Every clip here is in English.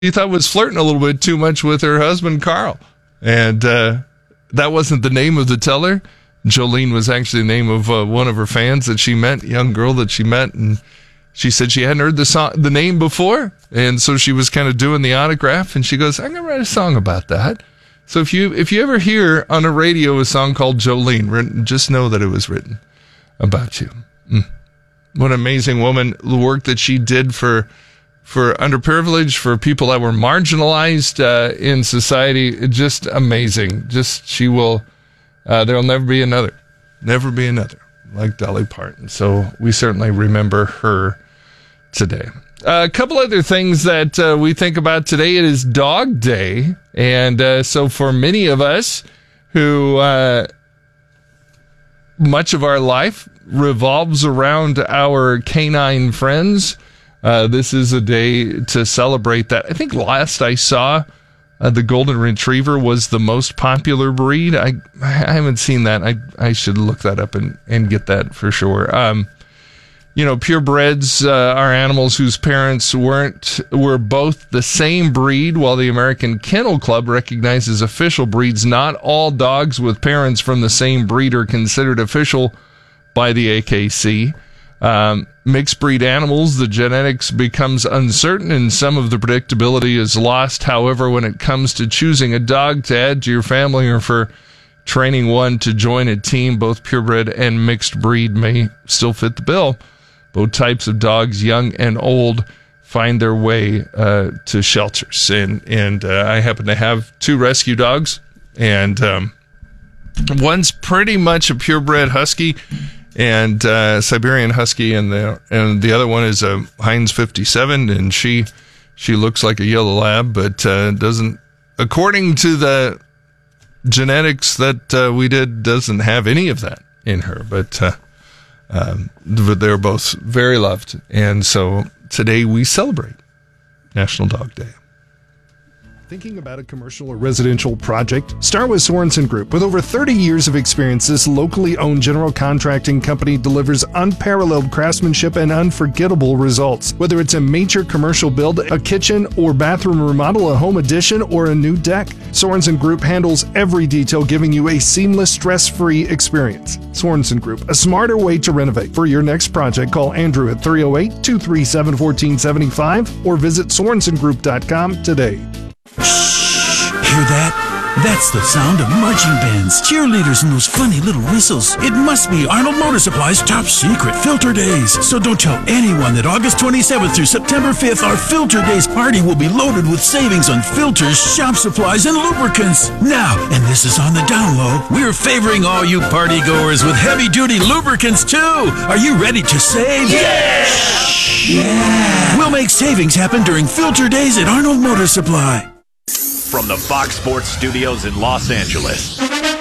thought was flirting a little bit too much with her husband, Carl. And that wasn't the name of the teller. Jolene was actually the name of one of her fans that she met, a young girl that she met. And she said she hadn't heard the name before. And so she was kind of doing the autograph. And she goes, I'm going to write a song about that. So if you ever hear on a radio a song called Jolene, just know that it was written about you. What an amazing woman. The work that she did for underprivileged, for people that were marginalized in society, just amazing. Just she will, there'll never be another like Dolly Parton. So we certainly remember her today. A couple other things that we think about today. It is Dog Day, and so for many of us who much of our life revolves around our canine friends, this is a day to celebrate that. I think last I saw, the Golden Retriever was the most popular breed. I haven't seen that. I should look that up and get that for sure. Purebreds are animals whose parents were both the same breed, while the American Kennel Club recognizes official breeds. Not all dogs with parents from the same breed are considered official by the AKC. Mixed breed animals, the genetics becomes uncertain and some of the predictability is lost. However, when it comes to choosing a dog to add to your family or for training one to join a team, both purebred and mixed breed may still fit the bill. Both types of dogs, young and old, find their way to shelters. And I happen to have two rescue dogs, and one's pretty much a purebred husky and Siberian husky, and the other one is a Heinz 57, and she looks like a yellow lab, but doesn't, according to the genetics that we did, doesn't have any of that in her. But they're both very loved, and so today we celebrate National Dog Day. Thinking about a commercial or residential project? Start with Sorensen Group. With over 30 years of experience, this locally owned general contracting company delivers unparalleled craftsmanship and unforgettable results. Whether it's a major commercial build, a kitchen or bathroom remodel, a home addition, or a new deck, Sorensen Group handles every detail, giving you a seamless, stress-free experience. Sorensen Group, a smarter way to renovate. For your next project, call Andrew at 308-237-1475 or visit SorensenGroup.com today. Shh! Hear that? That's the sound of marching bands, cheerleaders, and those funny little whistles. It must be Arnold Motor Supply's top secret Filter Days. So don't tell anyone that August 27th through September 5th, our Filter Days party will be loaded with savings on filters, shop supplies, and lubricants. Now, and this is on the down low, we're favoring all you party goers with heavy-duty lubricants, too. Are you ready to save? Yeah! Yeah! We'll make savings happen during Filter Days at Arnold Motor Supply. From the Fox Sports Studios in Los Angeles,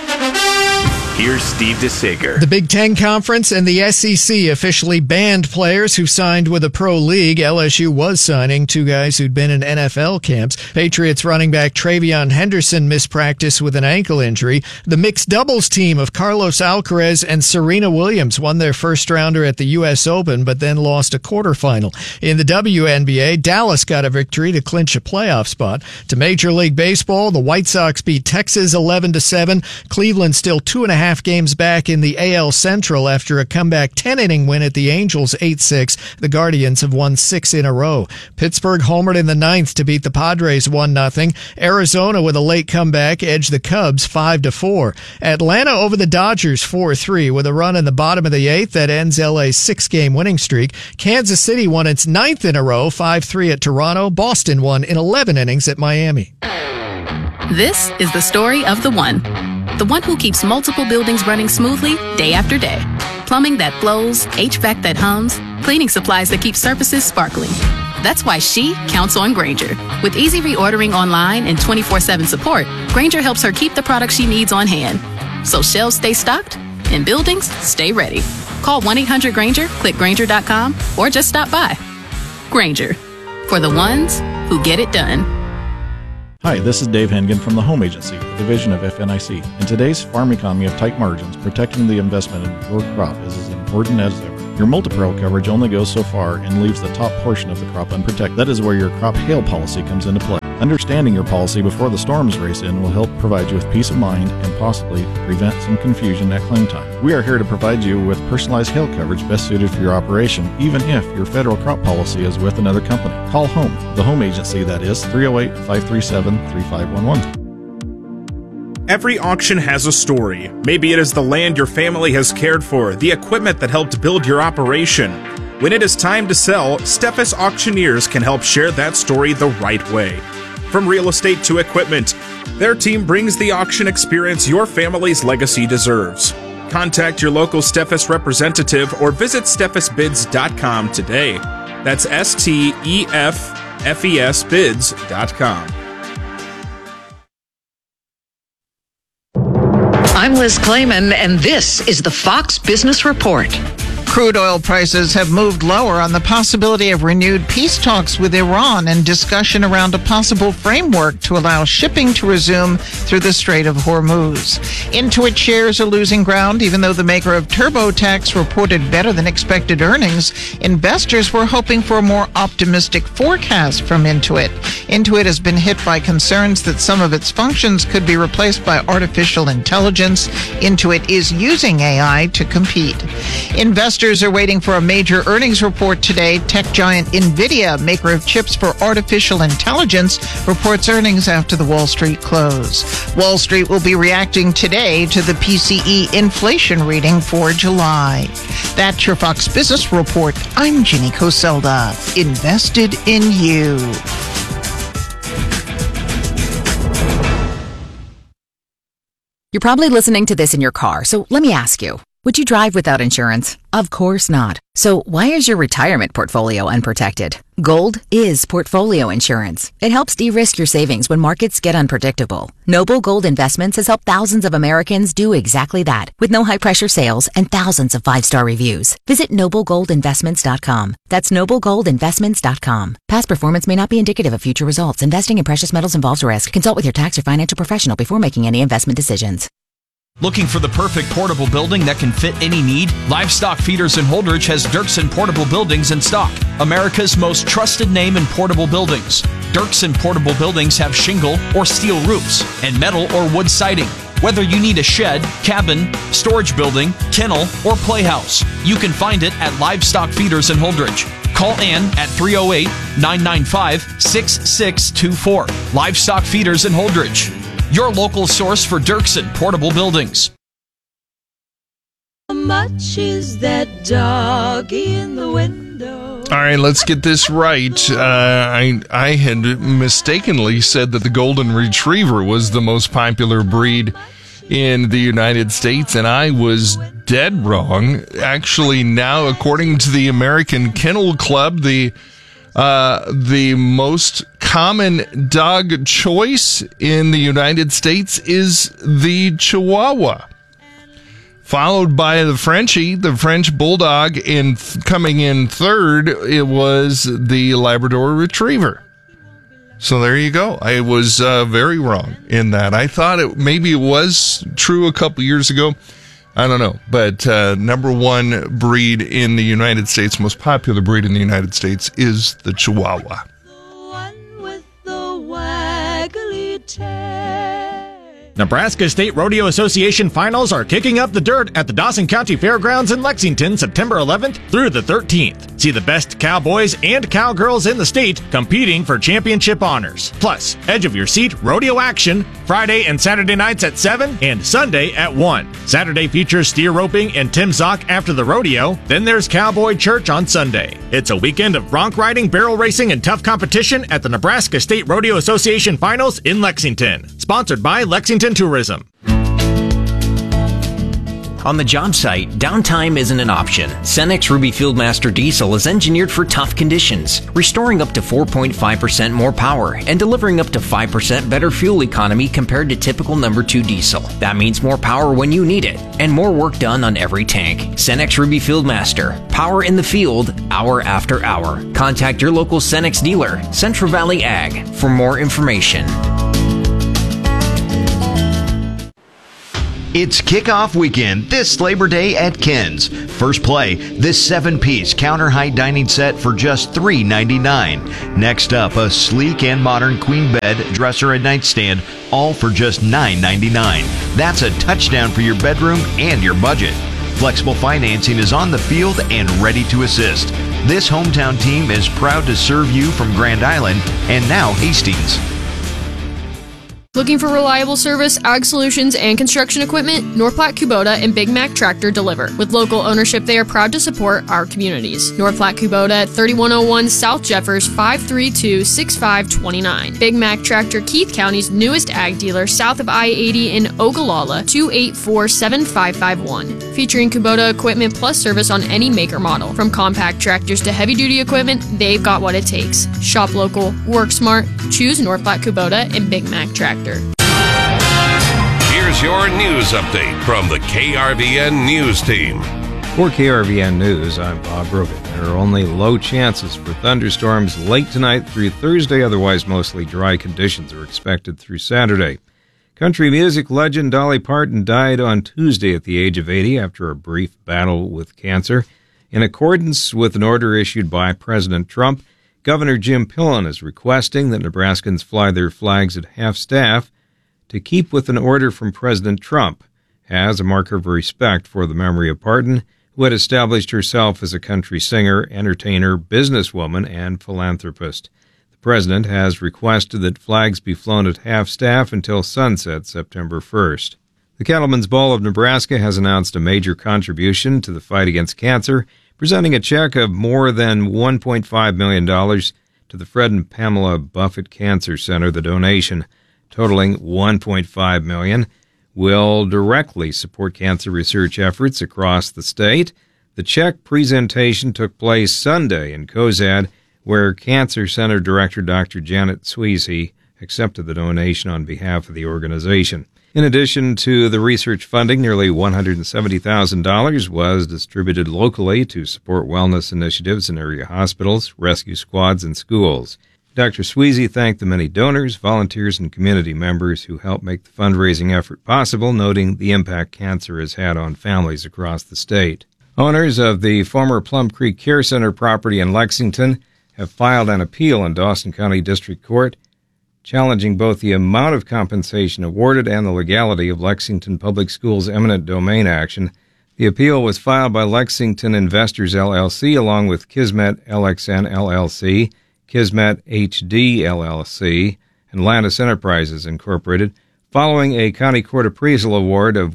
here's Steve DeSager. The Big Ten Conference and the SEC officially banned players who signed with a pro league. LSU was signing two guys who'd been in NFL camps. Patriots running back Travion Henderson missed practice with an ankle injury. The mixed doubles team of Carlos Alcaraz and Serena Williams won their first rounder at the U.S. Open, but then lost a quarterfinal. In the WNBA, Dallas got a victory to clinch a playoff spot. To Major League Baseball, the White Sox beat Texas 11-7. Cleveland still 2.5 games back in the AL Central after a comeback 10-inning win at the Angels 8-6. The Guardians have won 6 in a row. Pittsburgh homered in the 9th to beat the Padres 1-0. Arizona with a late comeback edged the Cubs 5-4. Atlanta over the Dodgers 4-3 with a run in the bottom of the 8th that ends LA's 6-game winning streak. Kansas City won its 9th in a row 5-3 at Toronto. Boston won in 11 innings at Miami. This is the story of the one. The one who keeps multiple buildings running smoothly day after day. Plumbing that flows, HVAC that hums, cleaning supplies that keep surfaces sparkling. That's why she counts on Grainger. With easy reordering online and 24/7 support, Grainger helps her keep the products she needs on hand. So shelves stay stocked and buildings stay ready. Call 1-800-GRAINGER, click Grainger.com, or just stop by. Grainger, for the ones who get it done. Hi, this is Dave Hengen from the Home Agency, a division of FNIC. In today's farm economy of tight margins, protecting the investment in your crop is as important as ever. Your Multi-Pro coverage only goes so far and leaves the top portion of the crop unprotected. That is where your crop hail policy comes into play. Understanding your policy before the storms race in will help provide you with peace of mind and possibly prevent some confusion at claim time. We are here to provide you with personalized hail coverage best suited for your operation, even if your federal crop policy is with another company. Call HOME, the home agency, that is 308-537-3511. Every auction has a story. Maybe it is the land your family has cared for, the equipment that helped build your operation. When it is time to sell, Steffes Auctioneers can help share that story the right way. From real estate to equipment, their team brings the auction experience your family's legacy deserves. Contact your local Steffes representative or visit steffesbids.com today. That's STEFFES bids.com. I'm Liz Clayman, and this is the Fox Business Report. Crude oil prices have moved lower on the possibility of renewed peace talks with Iran and discussion around a possible framework to allow shipping to resume through the Strait of Hormuz. Intuit shares are losing ground, even though the maker of TurboTax reported better than expected earnings. Investors were hoping for a more optimistic forecast from Intuit. Intuit has been hit by concerns that some of its functions could be replaced by artificial intelligence. Intuit is using AI to compete. Investors are waiting for a major earnings report today. Tech giant NVIDIA, maker of chips for artificial intelligence, reports earnings after the Wall Street close. Wall Street will be reacting today to the PCE inflation reading for July. That's your Fox Business Report. I'm Ginny Coselda. Invested in you. You're probably listening to this in your car, so let me ask you. Would you drive without insurance? Of course not. So why is your retirement portfolio unprotected? Gold is portfolio insurance. It helps de-risk your savings when markets get unpredictable. Noble Gold Investments has helped thousands of Americans do exactly that, with no high-pressure sales and thousands of 5-star reviews. Visit NobleGoldInvestments.com. That's NobleGoldInvestments.com. Past performance may not be indicative of future results. Investing in precious metals involves risk. Consult with your tax or financial professional before making any investment decisions. Looking for the perfect portable building that can fit any need? Livestock Feeders in Holdrege has Dirksen Portable Buildings in stock. America's most trusted name in portable buildings. Dirksen Portable Buildings have shingle or steel roofs and metal or wood siding. Whether you need a shed, cabin, storage building, kennel, or playhouse, you can find it at Livestock Feeders in Holdrege. Call Ann at 308-995-6624. Livestock Feeders in Holdrege. Your local source for Dirksen Portable Buildings. How much is that doggy in the window? All right, let's get this right. I had mistakenly said that the Golden Retriever was the most popular breed in the United States, and I was dead wrong. Actually, now, according to the American Kennel Club, the most common dog choice in the United States is the Chihuahua, followed by the Frenchie, the French Bulldog, and coming in third, it was the Labrador Retriever. So there you go. I was very wrong in that. I thought maybe it was true a couple years ago. I don't know, but number one breed in the United States, most popular breed in the United States, is the Chihuahua. The one with the waggly tail. Nebraska State Rodeo Association finals are kicking up the dirt at the Dawson County Fairgrounds in Lexington, September 11th through the 13th. See the best cowboys and cowgirls in the state competing for championship honors. Plus, edge of your seat rodeo action Friday and Saturday nights at 7 and Sunday at 1. Saturday features steer roping and Tim Zock after the rodeo. Then there's Cowboy Church on Sunday. It's a weekend of bronc riding, barrel racing, and tough competition at the Nebraska State Rodeo Association finals in Lexington. Sponsored by Lexington Tourism. On the job site, downtime isn't an option. Cenex Ruby Fieldmaster Diesel is engineered for tough conditions, restoring up to 4.5% more power and delivering up to 5% better fuel economy compared to typical number 2 diesel. That means more power when you need it, and more work done on every tank. Cenex Ruby Fieldmaster. Power in the field, hour after hour. Contact your local Cenex dealer, Central Valley Ag, for more information. It's kickoff weekend this Labor Day at Ken's. First play, this 7-piece counter height dining set for just $3.99. Next up, a sleek and modern queen bed, dresser, and nightstand, all for just $9.99. That's a touchdown for your bedroom and your budget. Flexible financing is on the field and ready to assist. This hometown team is proud to serve you from Grand Island and now Hastings. Looking for reliable service, ag solutions, and construction equipment? North Platte Kubota and Big Mac Tractor deliver. With local ownership, they are proud to support our communities. North Platte Kubota at 3101 South Jeffers, 532-6529. Big Mac Tractor, Keith County's newest ag dealer, south of I-80 in Ogallala, 284-7551. Featuring Kubota equipment plus service on any maker model. From compact tractors to heavy-duty equipment, they've got what it takes. Shop local, work smart, choose North Platte Kubota and Big Mac Tractor. Here's your news update from the KRVN News Team. For KRVN News, I'm Bob Brogan. There are only low chances for thunderstorms late tonight through Thursday. Otherwise, mostly dry conditions are expected through Saturday. Country music legend Dolly Parton died on Tuesday at the age of 80 after a brief battle with cancer. In accordance with an order issued by President Trump, Governor Jim Pillen is requesting that Nebraskans fly their flags at half-staff to keep with an order from President Trump as a marker of respect for the memory of Parton, who had established herself as a country singer, entertainer, businesswoman, and philanthropist. The president has requested that flags be flown at half-staff until sunset September 1st. The Cattlemen's Ball of Nebraska has announced a major contribution to the fight against cancer, presenting a check of more than $1.5 million to the Fred and Pamela Buffett Cancer Center. The donation, totaling $1.5 million, will directly support cancer research efforts across the state. The check presentation took place Sunday in Cozad, where Cancer Center Director Dr. Janet Sweezy accepted the donation on behalf of the organization. In addition to the research funding, nearly $170,000 was distributed locally to support wellness initiatives in area hospitals, rescue squads, and schools. Dr. Sweezy thanked the many donors, volunteers, and community members who helped make the fundraising effort possible, noting the impact cancer has had on families across the state. Owners of the former Plum Creek Care Center property in Lexington have filed an appeal in Dawson County District Court, challenging both the amount of compensation awarded and the legality of Lexington Public Schools' eminent domain action. The appeal was filed by Lexington Investors LLC along with Kismet LXN LLC, Kismet HD LLC, and Landis Enterprises Incorporated, following a county court appraisal award of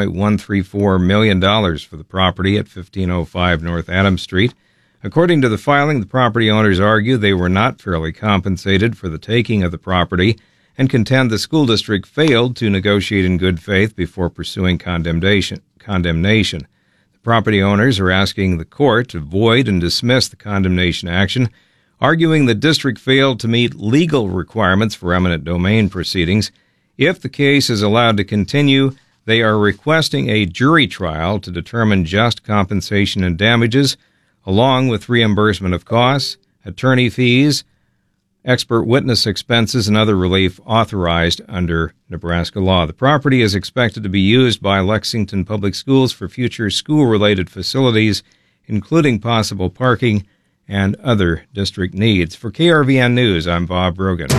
$1.134 million for the property at 1505 North Adams Street. According to the filing, the property owners argue they were not fairly compensated for the taking of the property and contend the school district failed to negotiate in good faith before pursuing condemnation. The property owners are asking the court to void and dismiss the condemnation action, arguing the district failed to meet legal requirements for eminent domain proceedings. If the case is allowed to continue, they are requesting a jury trial to determine just compensation and damages, along with reimbursement of costs, attorney fees, expert witness expenses, and other relief authorized under Nebraska law. The property is expected to be used by Lexington Public Schools for future school-related facilities, including possible parking and other district needs. For KRVN News, I'm Bob Brogan.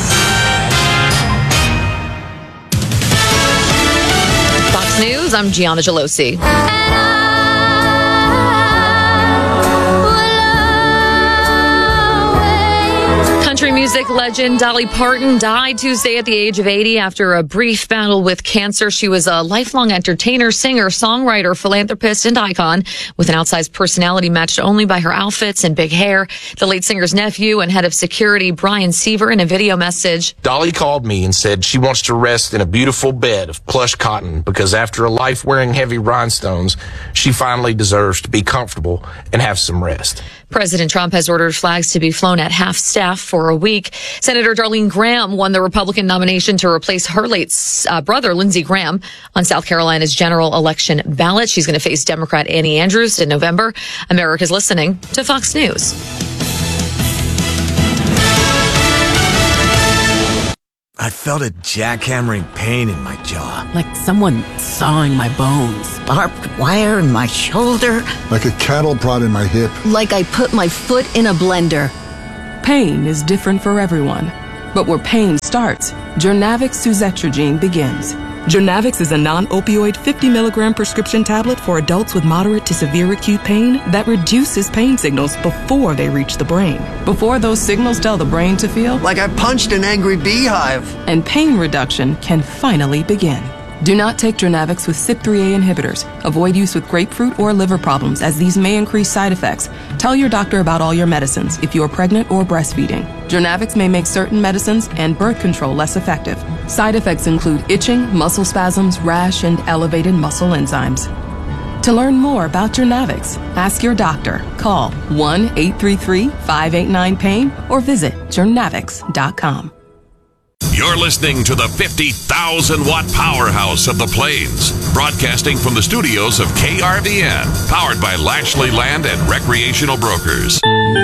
Fox News, I'm Gianna Gelosi. Country music legend Dolly Parton died Tuesday at the age of 80 after a brief battle with cancer. She was a lifelong entertainer, singer, songwriter, philanthropist, and icon with an outsized personality matched only by her outfits and big hair. The late singer's nephew and head of security, Brian Seaver, in a video message. Dolly called me and said she wants to rest in a beautiful bed of plush cotton because after a life wearing heavy rhinestones, she finally deserves to be comfortable and have some rest. President Trump has ordered flags to be flown at half-staff for a week. Senator Darlene Graham won the Republican nomination to replace her late brother, Lindsey Graham, on South Carolina's general election ballot. She's going to face Democrat Annie Andrews in November. America's listening to Fox News. I felt a jackhammering pain in my jaw. Like someone sawing my bones. Barbed wire in my shoulder. Like a cattle prod in my hip. Like I put my foot in a blender. Pain is different for everyone. But where pain starts, Journavx suzetrigine begins. Journavx is a non-opioid 50 milligram prescription tablet for adults with moderate to severe acute pain that reduces pain signals before they reach the brain. Before those signals tell the brain to feel Like I punched an angry beehive. And pain reduction can finally begin. Do not take Journavx with CYP3A inhibitors. Avoid use with grapefruit or liver problems, as these may increase side effects. Tell your doctor about all your medicines if you are pregnant or breastfeeding. Journavx may make certain medicines and birth control less effective. Side effects include itching, muscle spasms, rash, and elevated muscle enzymes. To learn more about Journavx, ask your doctor. Call 1-833-589-PAIN or visit journavx.com. You're listening to the 50,000 watt powerhouse of the Plains, broadcasting from the studios of KRVN, powered by Lashley Land and Recreational Brokers.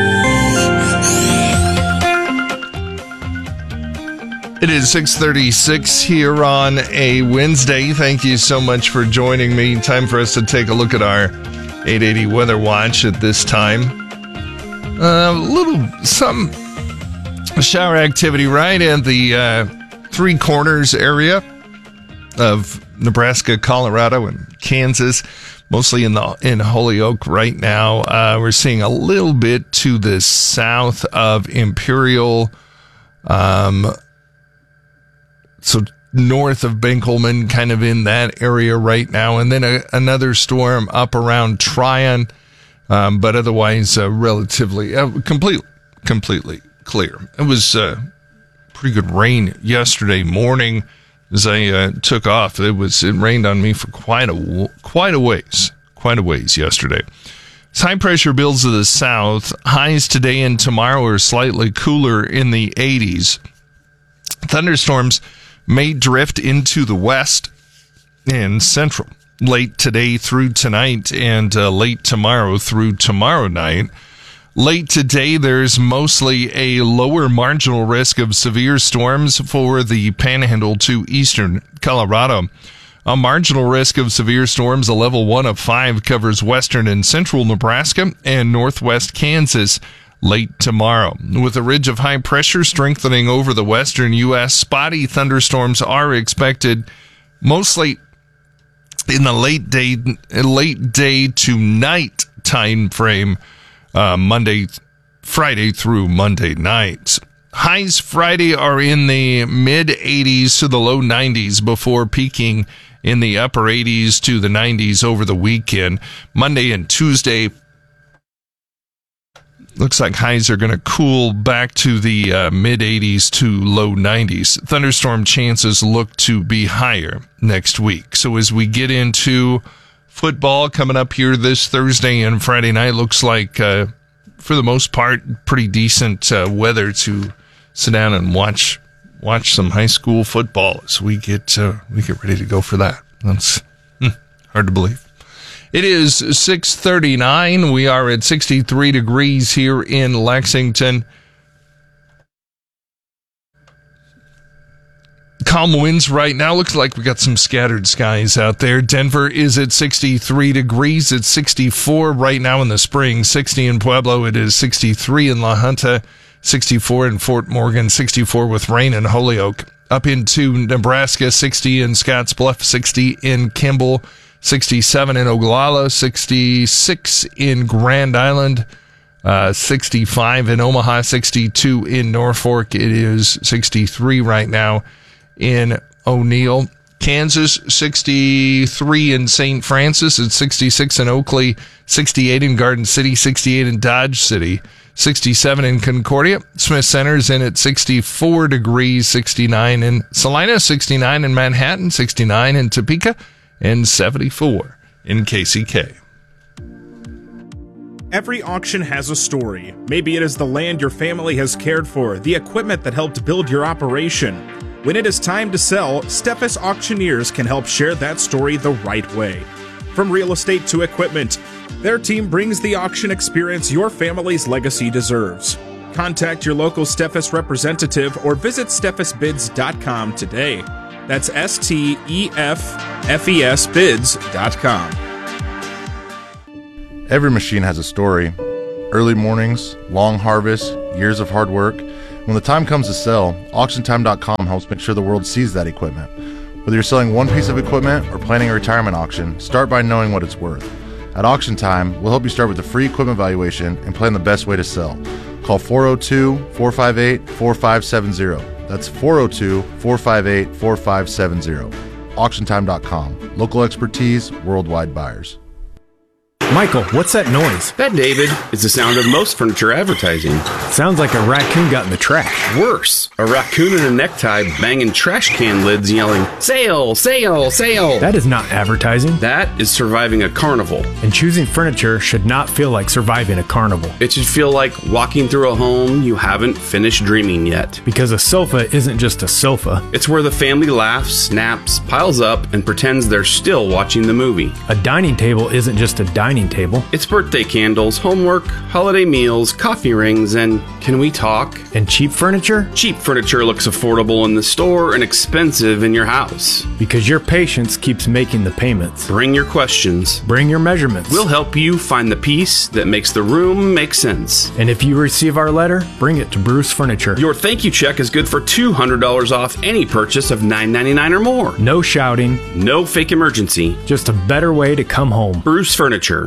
It is 6:36 here on a Wednesday. Thank you so much for joining me. Time for us to take a look at our 880 Weather Watch at this time. Some shower activity right in the Three Corners area of Nebraska, Colorado, and Kansas, mostly in Holyoke right now. We're seeing a little bit to the south of Imperial, so north of Benkelman, kind of in that area right now, and then another storm up around Tryon, but otherwise relatively completely clear. It was pretty good rain yesterday morning as I took off. It rained on me for quite a ways yesterday. As high pressure builds to the south, highs today and tomorrow are slightly cooler in the 80s. Thunderstorms may drift into the west and central late today through tonight and late tomorrow through tomorrow night. Late today, there's mostly a lower marginal risk of severe storms for the Panhandle to eastern Colorado. A marginal risk of severe storms, a level 1 of 5, covers western and central Nebraska and northwest Kansas late tomorrow. With a ridge of high pressure strengthening over the western U.S., spotty thunderstorms are expected mostly in the late day to night time frame. Friday through Monday nights. Highs Friday are in the mid 80s to the low 90s before peaking in the upper 80s to the 90s over the weekend. Monday and Tuesday, looks like highs are going to cool back to the mid 80s to low 90s. Thunderstorm chances look to be higher next week. So as we get into football coming up here this Thursday and Friday night, looks like, for the most part, pretty decent weather to sit down and watch some high school football as we get ready to go for that. That's hard to believe. It is 6:39. We are at 63 degrees here in Lexington. Calm winds right now. Looks like we got some scattered skies out there. Denver is at 63 degrees. It's 64 right now in the spring. 60 in Pueblo. It is 63 in La Junta. 64 in Fort Morgan. 64 with rain in Holyoke. Up into Nebraska. 60 in Scottsbluff. 60 in Kimball. 67 in Oglala. 66 in Grand Island. 65 in Omaha. 62 in Norfolk. It is 63 right now in O'Neill. Kansas, 63 in St. Francis. It's 66 in Oakley, 68 in Garden City, 68 in Dodge City, 67 in Concordia. Smith Center's in at 64 degrees, 69 in Salina, 69 in Manhattan, 69 in Topeka, and 74 in KCK. Every auction has a story. Maybe it is the land your family has cared for, the equipment that helped build your operation. When it is time to sell, Steffes Auctioneers can help share that story the right way. From real estate to equipment, their team brings the auction experience your family's legacy deserves. Contact your local Steffes representative or visit steffesbids.com today. That's STEFFES bids.com. Every machine has a story. Early mornings, long harvests, years of hard work. When the time comes to sell, AuctionTime.com helps make sure the world sees that equipment. Whether you're selling one piece of equipment or planning a retirement auction, start by knowing what it's worth. At Auction Time, we'll help you start with a free equipment valuation and plan the best way to sell. Call 402-458-4570. That's 402-458-4570. AuctionTime.com. Local expertise, worldwide buyers. Michael, what's that noise? That, David, is the sound of most furniture advertising. Sounds like a raccoon got in the trash. Worse, a raccoon in a necktie banging trash can lids yelling, "Sale, sale, sale." That is not advertising. That is surviving a carnival. And choosing furniture should not feel like surviving a carnival. It should feel like walking through a home you haven't finished dreaming yet. Because a sofa isn't just a sofa. It's where the family laughs, snaps, piles up, and pretends they're still watching the movie. A dining table isn't just a dining table. It's birthday candles, homework, holiday meals, coffee rings, and can we talk? And cheap furniture? Cheap furniture looks affordable in the store and expensive in your house. Because your patience keeps making the payments. Bring your questions. Bring your measurements. We'll help you find the piece that makes the room make sense. And if you receive our letter, bring it to Bruce Furniture. Your thank you check is good for $200 off any purchase of $9.99 or more. No shouting. No fake emergency. Just a better way to come home. Bruce Furniture.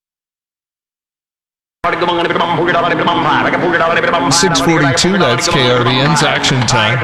642, that's KRVN's Action Time.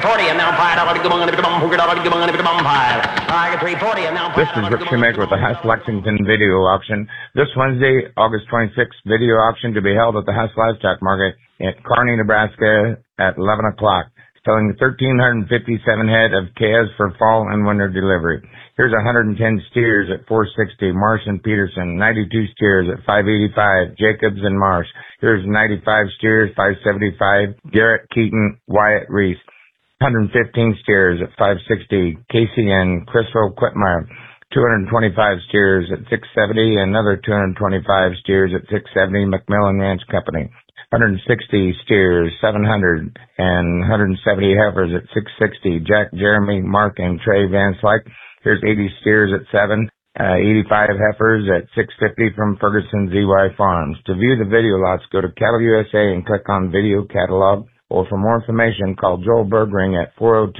This is Rick Shoemaker with the Hess Lexington Video Auction. This Wednesday, August 26th, video auction to be held at the Hess Livestock Market in Kearney, Nebraska at 11 o'clock. Selling 1,357 head of calves for fall and winter delivery. Here's 110 steers at $460, Marsh and Peterson. 92 steers at $585, Jacobs and Marsh. Here's 95 steers, $575, Garrett, Keaton, Wyatt, Reese. 115 steers at $560, Casey and Crystal Quitmeyer. 225 steers at $670, another 225 steers at $670, McMillan Ranch Company. 160 steers, $700, and 170 heifers at $660. Jack, Jeremy, Mark, and Trey Van Slyke. Here's 80 steers at $7, 85 heifers at $650 from Ferguson ZY Farms. To view the video lots, go to Cattle USA and click on Video Catalog. Or for more information, call Joel Bergring at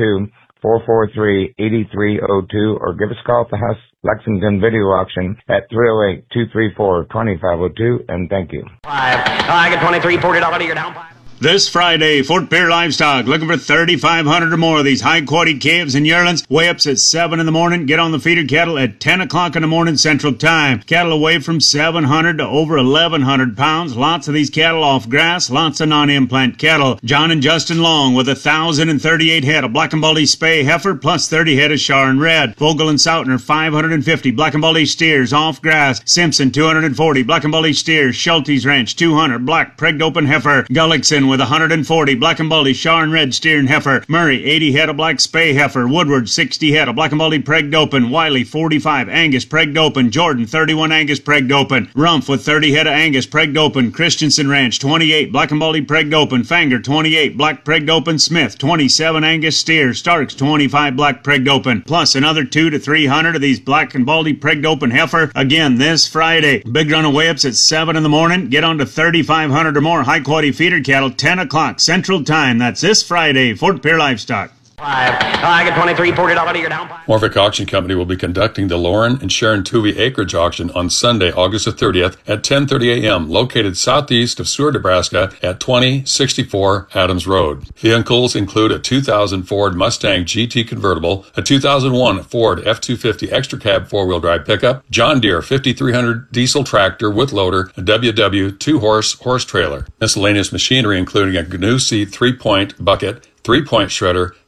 402-443-8302 or give us a call at the Hess Lexington Video Auction at 308-234-2502, and thank you. I get 23, $40 you're down. This Friday, Fort Pierre Livestock, looking for 3,500 or more of these high-quality calves and yearlings. Weigh-ups at 7 in the morning. Get on the feeder cattle at 10 o'clock in the morning Central Time. Cattle weigh from 700 to over 1,100 pounds. Lots of these cattle off grass, lots of non-implant cattle. John and Justin Long with 1,038 head of Black and Baldy Spay heifer plus 30 head of Char and Red. Vogel and Soutner, 550 Black and Baldy steers off grass. Simpson, 240 Black and Baldy steers. Schulte's Ranch, 200 Black Pregged Open heifer. Gullickson with 140 Black and Baldy Char and Red steer and heifer. Murray, 80 head of Black Spay heifer. Woodward, 60 head of Black and Baldy Pregged Open. Wiley, 45 Angus Pregged Open. Jordan, 31 Angus Pregged Open. Rumpf with 30 head of Angus Pregged Open. Christensen Ranch, 28 Black and Baldy Pregged Open. Fanger, 28 Black Pregged Open. Smith, 27 Angus steer. Starks, 25 Black Pregged Open. Plus another 200 to 300 of these Black and Baldy Pregged Open heifer. Again this Friday. Big run of weigh-ups at 7 in the morning. Get on to 3,500 or more high-quality feeder cattle, 10 o'clock Central Time. That's this Friday, Fort Pierre Livestock. I get 23, $40 you're down. Morvick Auction Company will be conducting the Lauren and Sharon Tuvey Acreage Auction on Sunday, August the 30th at 10:30 a.m., located southeast of Seward, Nebraska at 2064 Adams Road. Vehicles include a 2000 Ford Mustang GT convertible, a 2001 Ford F-250 extra cab four-wheel drive pickup, John Deere 5300 diesel tractor with loader, a WW 2-horse trailer. Miscellaneous machinery including a GNU C 3-point bucket, 3-point shredder,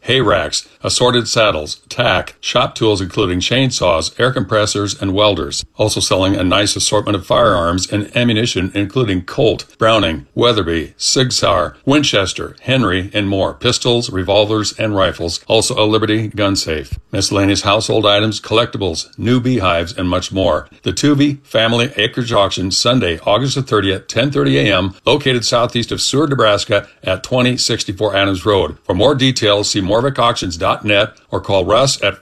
hay racks, assorted saddles, tack, shop tools including chainsaws, air compressors, and welders. Also selling a nice assortment of firearms and ammunition including Colt, Browning, Weatherby, Sig Sauer, Winchester, Henry, and more. Pistols, revolvers, and rifles. Also a Liberty gun safe. Miscellaneous household items, collectibles, new beehives, and much more. The Tuvey Family Acreage Auction, Sunday, August the 30th, 10:30 a.m., located southeast of Seward, Nebraska at 2064 Adams Road. For more details, see morvickauctions.net or call Russ at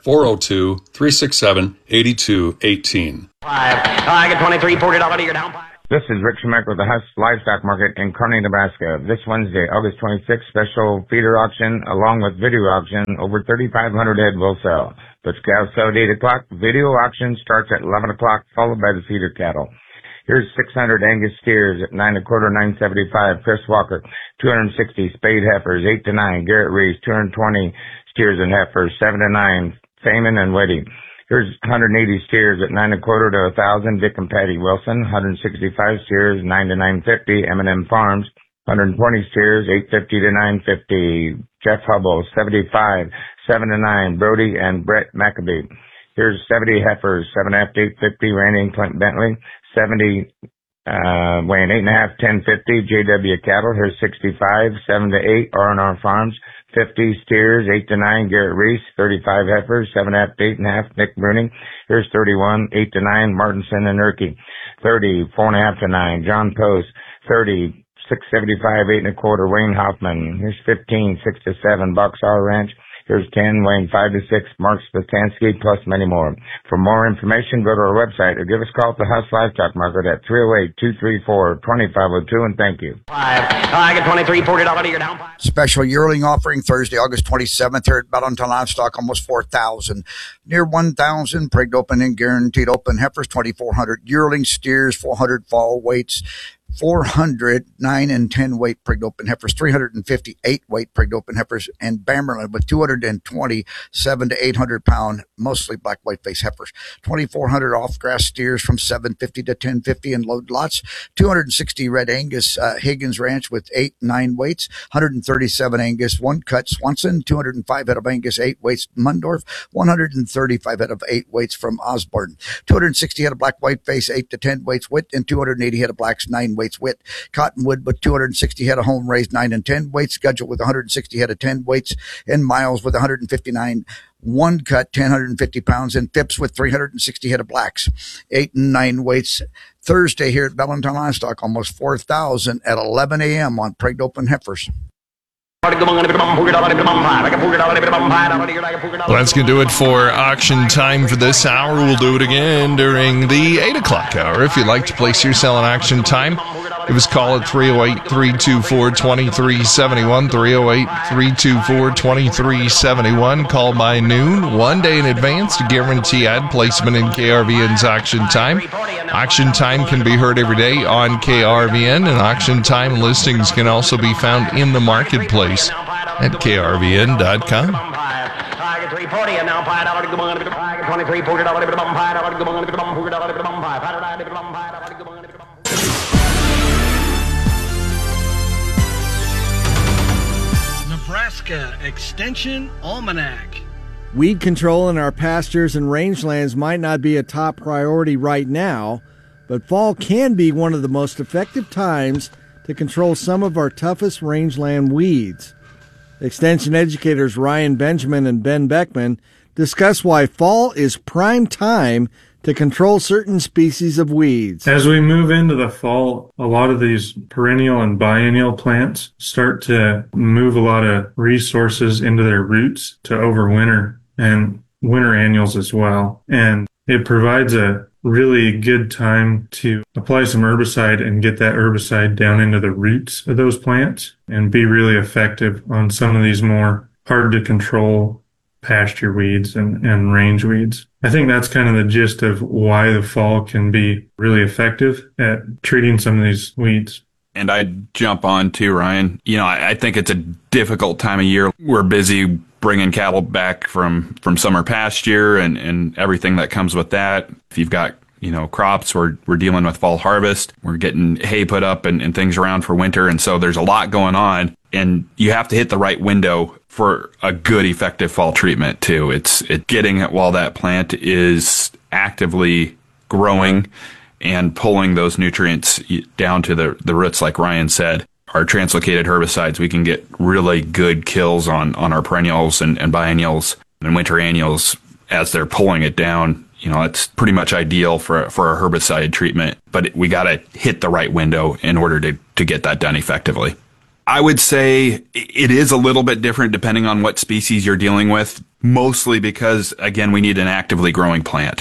402-367-8218. I get 23, $40 to your down. This is Rick Schmeck with the Huss Livestock Market in Kearney, Nebraska. This Wednesday, August 26th, special feeder auction along with video auction. Over 3,500 head will sell. The cows sell at 8 o'clock. Video auction starts at 11 o'clock, followed by the feeder cattle. Here's 600 Angus steers at 9 1/4, 975. Chris Walker, 260 spade heifers, 8 to 9. Garrett Reese, 220 steers and heifers, 7 to 9. Feynman and Weddy. Here's 180 steers at 9 1/4 to 1,000. Dick and Patty Wilson, 165 steers, 9 to 950. M&M Farms, 120 steers, 850 to 950. Jeff Hubble, 75, 7 to 9. Brody and Brett McAbee. Here's 70 heifers, 7.5 to 850. Randy and Clint Bentley, 70, weighing 8.5, 1050. JW Cattle. Here's 65, 7 to 8. R&R Farms, 50 steers, 8 to 9. Garrett Reese, 35 heifers, 7.5 to 8.5. Nick Bruning. Here's 31, 8 to 9. Martinson and Erkey, 30, 4.5 to 9. John Post, 30, 675, 8 1/4. Wayne Hoffman. Here's 15, 6 to 7. Boxall Ranch. Here's 10, weighing 5 to 6. Mark Spatansky, plus many more. For more information, go to our website or give us a call at the Huss Livestock Market at 308-234-2502, and thank you. I get 23, $40 to your down. Special yearling offering Thursday, August 27th here at Bellington Livestock, almost 4,000. Near 1,000 pregged open and guaranteed open heifers, 2,400 yearling steers, 400 fall weights, 400 9 and 10 weight pregged open heifers, 358 weight pregged open heifers, and Bamberlin with 227 to 800 pound, mostly black white face heifers, 2,400 off grass steers from 750 to 1050 and load lots, 260 red Angus Higgins Ranch with 8 9 weights, 137 Angus one cut Swanson, 205 head of Angus 8 weights Mundorf, 135 head of 8 weights from Osborne, 260 head of black white face 8 to 10 weights Witt, and 280 head of blacks 9 weights Witt. Cottonwood with 260 head of home raised 9 and 10 weights. Gudgel with 160 head of 10 weights, and Miles with 159 one cut 150 pounds, and Phipps with 360 head of blacks 8 and 9 weights. Thursday here at Bellington Livestock, almost 4,000 at 11 a.m. on pregged open heifers. That's going to do it for auction time for this hour. We'll do it again during the 8 o'clock hour. If you'd like to place your sale in auction time, give us a call at 308-324-2371, 308-324-2371. Call by noon, 1 day in advance to guarantee ad placement in KRVN's auction time. Auction time can be heard every day on KRVN, and auction time listings can also be found in the marketplace at krvn.com. Nebraska Extension Almanac. Weed control in our pastures and rangelands might not be a top priority right now, but fall can be one of the most effective times to control some of our toughest rangeland weeds. Extension educators Ryan Benjamin and Ben Beckman discuss why fall is prime time to control certain species of weeds. As we move into the fall, a lot of these perennial and biennial plants start to move a lot of resources into their roots to overwinter, and winter annuals as well. And it provides a really good time to apply some herbicide and get that herbicide down into the roots of those plants and be really effective on some of these more hard to control pasture weeds and range weeds. I think that's kind of the gist of why the fall can be really effective at treating some of these weeds. And I'd jump on too, Ryan. You know, I think it's a difficult time of year. We're busy bringing cattle back from summer pasture and everything that comes with that. If you've got, crops. We're dealing with fall harvest. We're getting hay put up and things around for winter. And so there's a lot going on, and you have to hit the right window for a good, effective fall treatment too. It's getting it while that plant is actively growing and pulling those nutrients down to the roots, like Ryan said. Our translocated herbicides, we can get really good kills on our perennials and biennials and winter annuals as they're pulling it down. It's pretty much ideal for a herbicide treatment, but we got to hit the right window in order to get that done effectively. I would say it is a little bit different depending on what species you're dealing with, mostly because, again, we need an actively growing plant.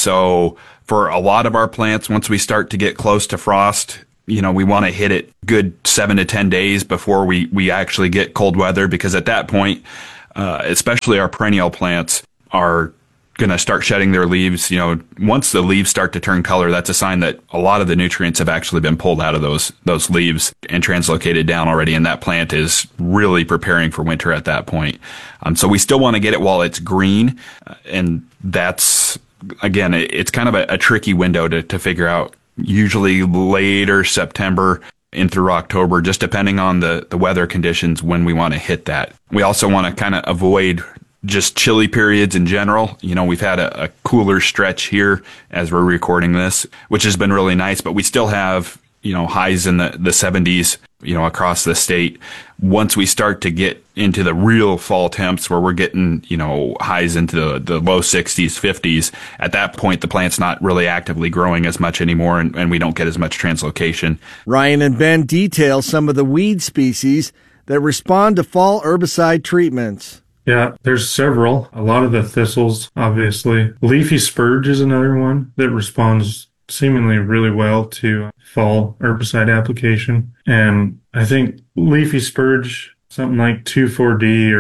So for a lot of our plants, once we start to get close to frost, we want to hit it good 7 to 10 days before we actually get cold weather, because at that point, especially our perennial plants are going to start shedding their leaves. Once the leaves start to turn color, that's a sign that a lot of the nutrients have actually been pulled out of those leaves and translocated down already, and that plant is really preparing for winter at that point. So we still want to get it while it's green, and that's, again, it's kind of a tricky window to figure out. Usually later September in through October, just depending on the weather conditions when we want to hit that. We also want to kind of avoid just chilly periods in general. We've had a cooler stretch here as we're recording this, which has been really nice, but we still have, highs in the 70s, across the state. Once we start to get into the real fall temps where we're getting, highs into the low 60s, 50s, at that point, the plant's not really actively growing as much anymore, and we don't get as much translocation. Ryan and Ben detail some of the weed species that respond to fall herbicide treatments. Yeah, there's several. A lot of the thistles, obviously. Leafy spurge is another one that responds seemingly really well to fall herbicide application. And I think leafy spurge, something like 2,4-D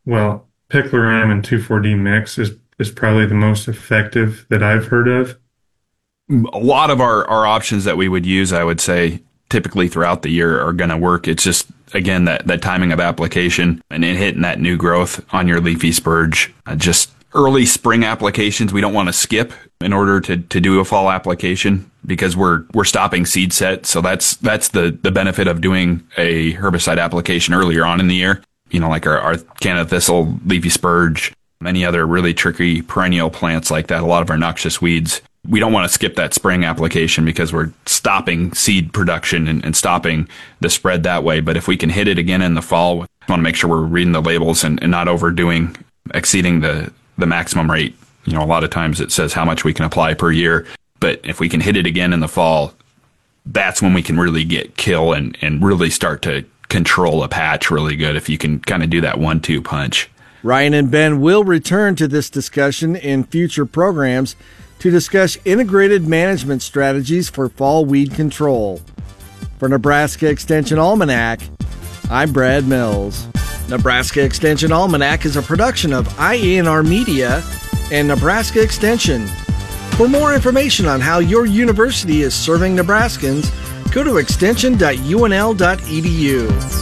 picloram and 2,4-D mix is probably the most effective that I've heard of. A lot of our options that we would use, I would say, typically throughout the year are going to work. It's just, again, that timing of application and hitting that new growth on your leafy spurge. Just early spring applications we don't want to skip in order to do a fall application, because we're stopping seed set. So that's the benefit of doing a herbicide application earlier on in the year. Like our Canada thistle, leafy spurge, many other really tricky perennial plants like that, a lot of our noxious weeds. We don't want to skip that spring application because we're stopping seed production and stopping the spread that way. But if we can hit it again in the fall, we want to make sure we're reading the labels and not exceeding the maximum rate. A lot of times it says how much we can apply per year. But if we can hit it again in the fall, that's when we can really get kill and really start to control a patch really good, if you can kind of do that 1-2 punch. Ryan and Ben will return to this discussion in future programs to discuss integrated management strategies for fall weed control. For Nebraska Extension Almanac, I'm Brad Mills. Nebraska Extension Almanac is a production of IANR Media and Nebraska Extension. For more information on how your university is serving Nebraskans, go to extension.unl.edu.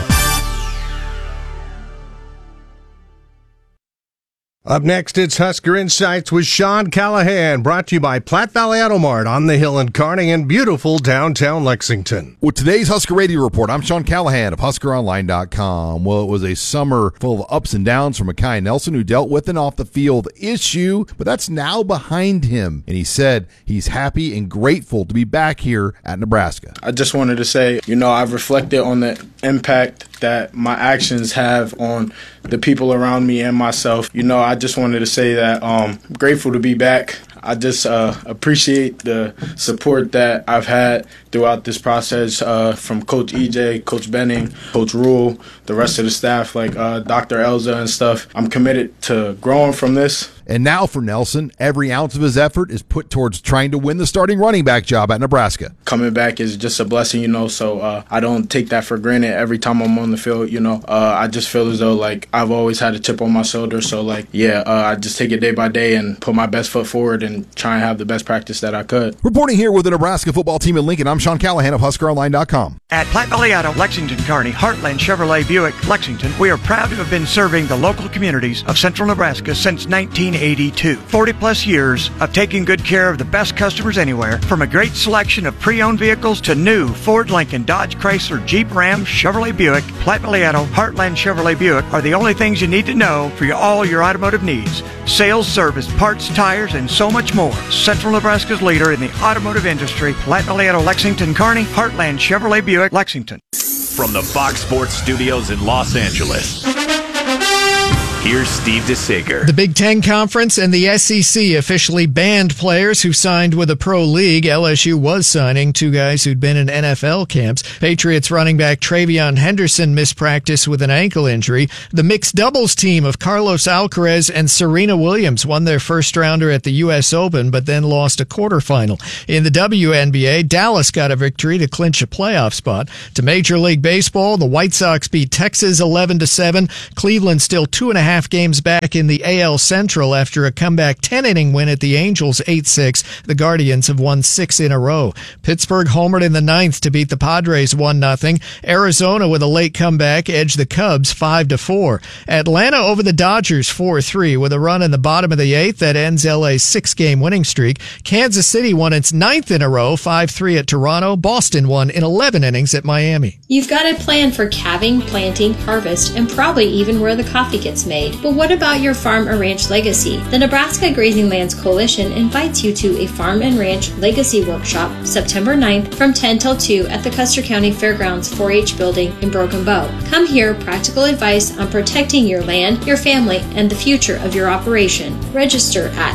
Up next, it's Husker Insights with Sean Callahan, brought to you by Platte Valley Auto Mart on the hill in Kearney and beautiful downtown Lexington. With today's Husker Radio Report, I'm Sean Callahan of HuskerOnline.com. Well, it was a summer full of ups and downs for Mekhi Nelson, who dealt with an off-the-field issue, but that's now behind him. And he said he's happy and grateful to be back here at Nebraska. I just wanted to say, I've reflected on the impact that my actions have on the people around me and myself. I just wanted to say that I'm grateful to be back. I just appreciate the support that I've had throughout this process from Coach EJ, Coach Benning, Coach Rule, the rest of the staff like Dr. Elza and stuff. I'm committed to growing from this. And now for Nelson, every ounce of his effort is put towards trying to win the starting running back job at Nebraska. Coming back is just a blessing, so I don't take that for granted every time I'm on the field, I just feel as though, I've always had a chip on my shoulder, so, I just take it day by day and put my best foot forward and try and have the best practice that I could. Reporting here with the Nebraska football team in Lincoln, I'm Sean Callahan of HuskerOnline.com. At Platte Valley Auto, Lexington, Kearney, Heartland Chevrolet Buick, Lexington, we are proud to have been serving the local communities of central Nebraska since 1982. 40 plus years of taking good care of the best customers anywhere, from a great selection of pre-owned vehicles to new Ford, Lincoln, Dodge, Chrysler, Jeep, Ram, Chevrolet Buick. Platte Valley Auto, Heartland Chevrolet Buick are the only things you need to know for all your automotive needs. Sales, service, parts, tires, and so much more. Central Nebraska's leader in the automotive industry, Platte Valley Auto, Lexington, Kearney, Heartland Chevrolet Buick, Lexington. From the Fox Sports Studios in Los Angeles, here's Steve DeSager. The Big Ten Conference and the SEC officially banned players who signed with a pro league. LSU was signing two guys who'd been in NFL camps. Patriots running back TreVeyon Henderson missed practice with an ankle injury. The mixed doubles team of Carlos Alcaraz and Serena Williams won their first rounder at the U.S. Open, but then lost a quarterfinal. In the WNBA, Dallas got a victory to clinch a playoff spot. To Major League Baseball, the White Sox beat Texas 11-7. Cleveland still 2.5 games back in the AL Central after a comeback 10-inning win at the Angels 8-6. The Guardians have won 6 in a row. Pittsburgh homered in the 9th to beat the Padres 1-0. Arizona with a late comeback edged the Cubs 5-4. Atlanta over the Dodgers 4-3 with a run in the bottom of the 8th that ends LA's 6-game winning streak. Kansas City won its 9th in a row 5-3 at Toronto. Boston won in 11 innings at Miami. You've got a plan for calving, planting, harvest, and probably even where the coffee gets made. But what about your farm or ranch legacy? The Nebraska Grazing Lands Coalition invites you to a Farm and Ranch Legacy Workshop September 9th from 10 till 2 at the Custer County Fairgrounds 4-H building in Broken Bow. Come hear practical advice on protecting your land, your family, and the future of your operation. Register at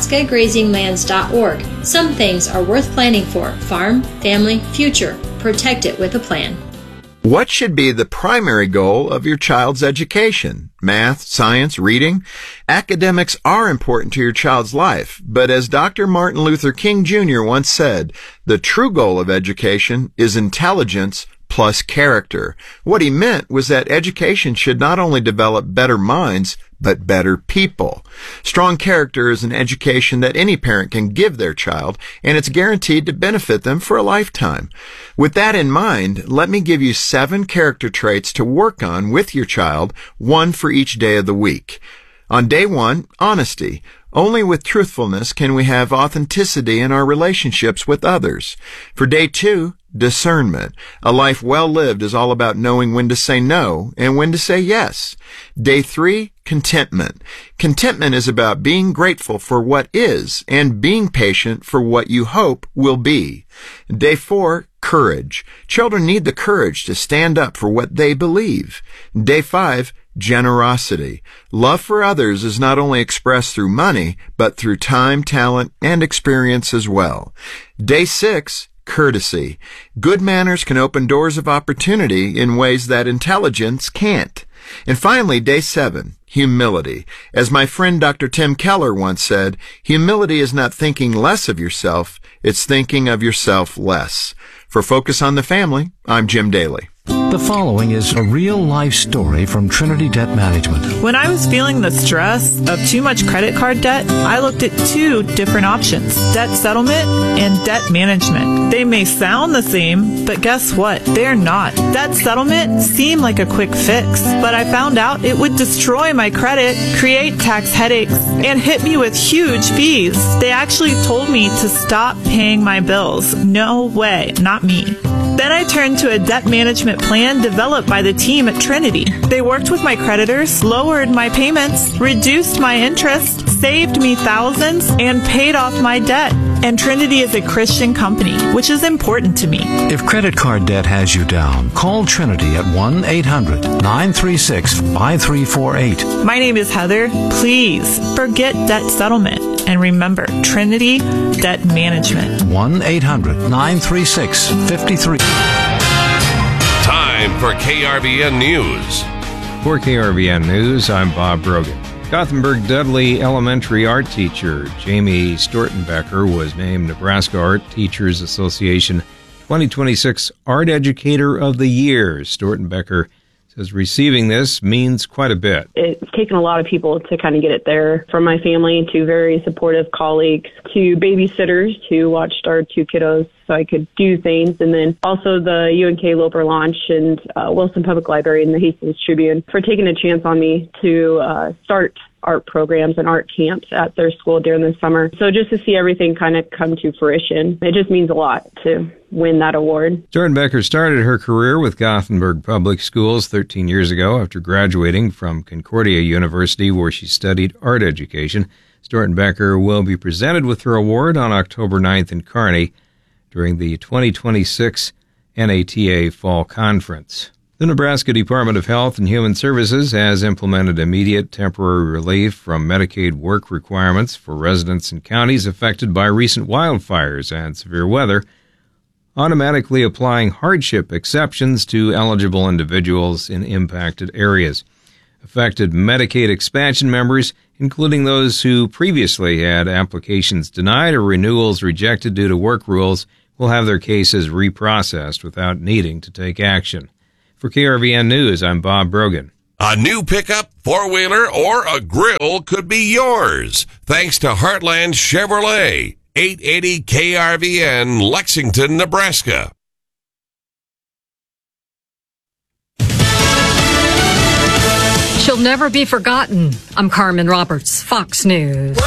nebraskagrazinglands.org. Some things are worth planning for. Farm, family, future. Protect it with a plan. What should be the primary goal of your child's education? Math, science, reading? Academics are important to your child's life, but as Dr. Martin Luther King Jr. once said, the true goal of education is intelligence plus character. What he meant was that education should not only develop better minds, but better people. Strong character is an education that any parent can give their child, and it's guaranteed to benefit them for a lifetime. With that in mind, let me give you 7 character traits to work on with your child, one for each day of the week. On day 1, honesty. Only with truthfulness can we have authenticity in our relationships with others. For day 2, discernment. A life well lived is all about knowing when to say no and when to say yes. Day 3, contentment. Contentment is about being grateful for what is and being patient for what you hope will be. Day 4, courage. Children need the courage to stand up for what they believe. Day 5, generosity. Love for others is not only expressed through money, but through time, talent, and experience as well. Day 6, courtesy. Good manners can open doors of opportunity in ways that intelligence can't. And finally, day 7, humility. As my friend Dr. Tim Keller once said, humility is not thinking less of yourself, it's thinking of yourself less. For Focus on the Family, I'm Jim Daly. The following is a real-life story from Trinity Debt Management. When I was feeling the stress of too much credit card debt, I looked at 2 different options, debt settlement and debt management. They may sound the same, but guess what? They're not. Debt settlement seemed like a quick fix, but I found out it would destroy my credit, create tax headaches, and hit me with huge fees. They actually told me to stop paying my bills. No way, not me. Then I turned to a debt management plan developed by the team at Trinity. They worked with my creditors, lowered my payments, reduced my interest, saved me thousands, and paid off my debt. And Trinity is a Christian company, which is important to me. If credit card debt has you down, call Trinity at 1-800-936-5348. My name is Heather. Please forget debt settlement. And remember, Trinity Debt Management. 1-800-936-5348. Time for KRVN News. For KRVN News, I'm Bob Brogan. Gothenburg-Dudley Elementary art teacher Jamie Stortenbecker was named Nebraska Art Teachers Association 2026 Art Educator of the Year. Stortenbecker says receiving this means quite a bit. It's taken a lot of people to kind of get it there, from my family to very supportive colleagues to babysitters who watched our two kiddos so I could do things, and then also the UNK Loper Launch and Wilson Public Library and the Hastings Tribune for taking a chance on me to start art programs and art camps at their school during the summer. So just to see everything kind of come to fruition, it just means a lot to win that award. Stortenbecker started her career with Gothenburg Public Schools 13 years ago after graduating from Concordia University, where she studied art education. Stortenbecker will be presented with her award on October 9th in Kearney during the 2026 NATA Fall Conference. The Nebraska Department of Health and Human Services has implemented immediate temporary relief from Medicaid work requirements for residents in counties affected by recent wildfires and severe weather, automatically applying hardship exceptions to eligible individuals in impacted areas. Affected Medicaid expansion members, including those who previously had applications denied or renewals rejected due to work rules, will have their cases reprocessed without needing to take action. For KRVN News, I'm Bob Brogan. A new pickup, four-wheeler, or a grill could be yours, thanks to Heartland Chevrolet, 880 KRVN, Lexington, Nebraska. She'll never be forgotten. I'm Carmen Roberts, Fox News.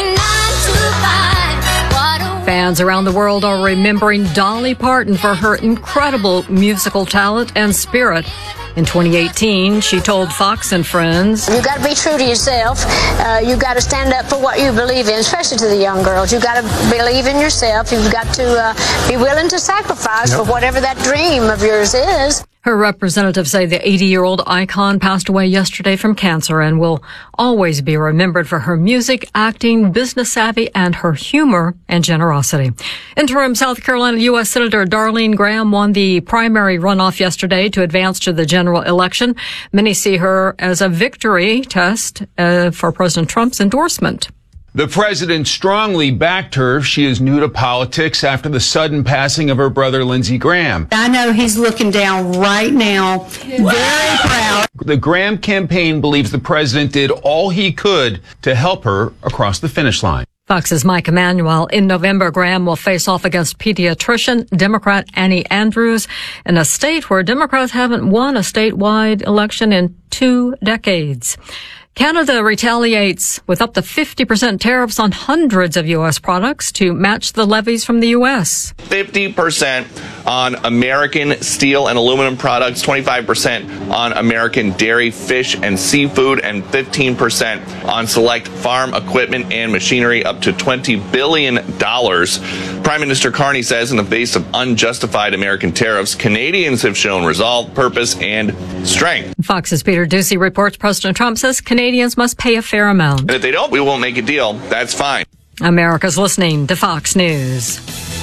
Fans around the world are remembering Dolly Parton for her incredible musical talent and spirit. In 2018, she told Fox and Friends, "You got to be true to yourself. You got to stand up for what you believe in, especially to the young girls. You got to believe in yourself. You've got to be willing to sacrifice for whatever that dream of yours is." Her representatives say the 80-year-old icon passed away yesterday from cancer and will always be remembered for her music, acting, business savvy, and her humor and generosity. Interim South Carolina U.S. Senator Darlene Graham won the primary runoff yesterday to advance to the general election. Many see her as a victory test for President Trump's endorsement. The president strongly backed her. She is new to politics after the sudden passing of her brother, Lindsey Graham. I know he's looking down right now, very proud. The Graham campaign believes the president did all he could to help her across the finish line. Fox's Mike Emanuel. In November, Graham will face off against pediatrician Democrat Annie Andrews in a state where Democrats haven't won a statewide election in 2 decades. Canada retaliates with up to 50% tariffs on hundreds of U.S. products to match the levies from the U.S. 50% on American steel and aluminum products, 25% on American dairy, fish, and seafood, and 15% on select farm equipment and machinery, up to $20 billion. Prime Minister Carney says in the face of unjustified American tariffs, Canadians have shown resolve, purpose, and strength. Fox's Peter Doocy reports President Trump says Canadians must pay a fair amount. And if they don't, we won't make a deal. That's fine. America's listening to Fox News.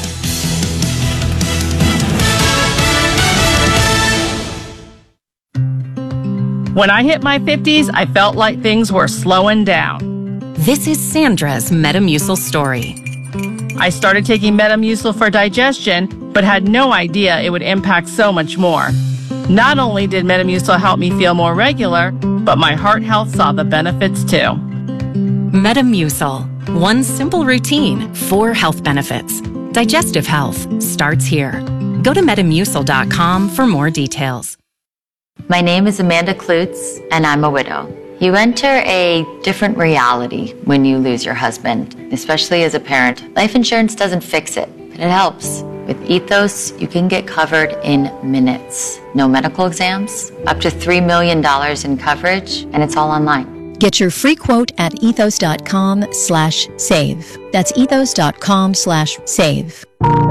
When I hit my 50s, I felt like things were slowing down. This is Sandra's Metamucil story. I started taking Metamucil for digestion, but had no idea it would impact so much more. Not only did Metamucil help me feel more regular, but my heart health saw the benefits too. Metamucil. One simple routine, 4 health benefits. Digestive health starts here. Go to Metamucil.com for more details. My name is Amanda Klutz, and I'm a widow. You enter a different reality when you lose your husband, especially as a parent. Life insurance doesn't fix it, but it helps. With Ethos, you can get covered in minutes. No medical exams, up to $3 million in coverage, and it's all online. Get your free quote at ethos.com/save. That's ethos.com/save.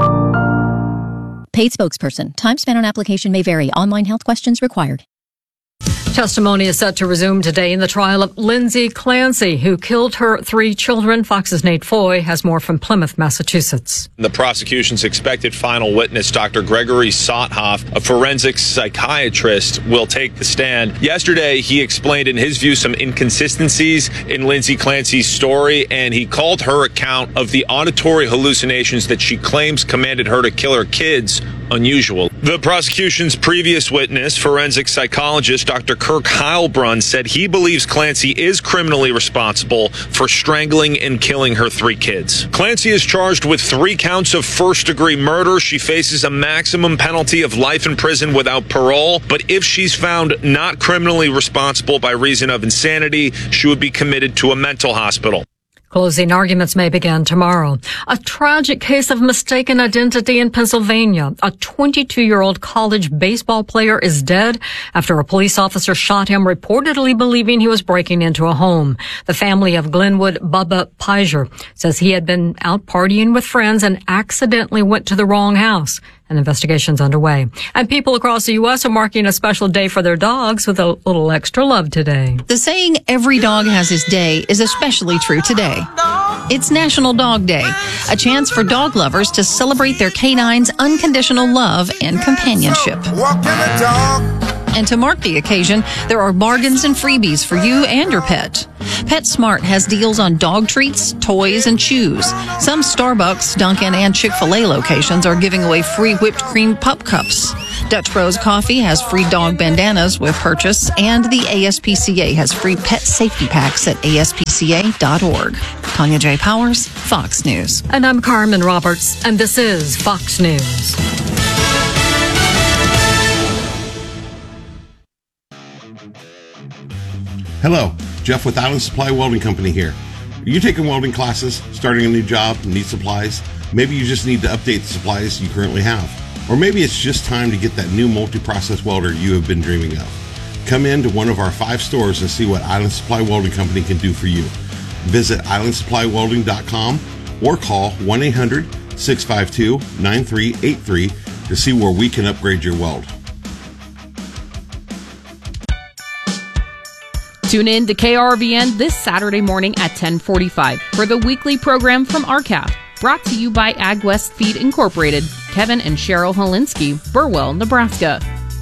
Paid spokesperson. Time spent on application may vary. Online health questions required. Testimony is set to resume today in the trial of Lindsay Clancy, who killed her 3 children. Fox's Nate Foy has more from Plymouth, Massachusetts. The prosecution's expected final witness, Dr. Gregory Sothoff, a forensic psychiatrist, will take the stand. Yesterday, he explained, in his view, some inconsistencies in Lindsay Clancy's story, and he called her account of the auditory hallucinations that she claims commanded her to kill her kids unusual. The prosecution's previous witness, forensic psychologist Dr. Kirk Heilbrunn, said he believes Clancy is criminally responsible for strangling and killing her 3 kids. Clancy is charged with 3 counts of first-degree murder. She faces a maximum penalty of life in prison without parole, but if she's found not criminally responsible by reason of insanity, she would be committed to a mental hospital. Closing arguments may begin tomorrow. A tragic case of mistaken identity in Pennsylvania. A 22-year-old college baseball player is dead after a police officer shot him, reportedly believing he was breaking into a home. The family of Glenwood Bubba Pizer says he had been out partying with friends and accidentally went to the wrong house. An investigation's underway. And people across the U.S. are marking a special day for their dogs with a little extra love today. The saying, every dog has his day, is especially true today. It's National Dog Day, a chance for dog lovers to celebrate their canine's unconditional love and companionship. And to mark the occasion, there are bargains and freebies for you and your pet. PetSmart has deals on dog treats, toys, and chews. Some Starbucks, Dunkin', and Chick-fil-A locations are giving away free whipped cream pup cups. Dutch Bros Coffee has free dog bandanas with purchase, and the ASPCA has free pet safety packs at aspca.org. Tanya J. Powers, Fox News. And I'm Carmen Roberts, and this is Fox News. Hello, Jeff with Island Supply Welding Company here. Are you taking welding classes, starting a new job, need supplies? Maybe you just need to update the supplies you currently have. Or maybe it's just time to get that new multi-process welder you have been dreaming of. Come in to one of our 5 stores and see what Island Supply Welding Company can do for you. Visit islandsupplywelding.com or call 1-800-652-9383 to see where we can upgrade your weld. Tune in to KRVN this Saturday morning at 10:45 for the weekly program from RCAF, brought to you by AgWest Feed Incorporated, Kevin and Cheryl Holinsky, Burwell, Nebraska.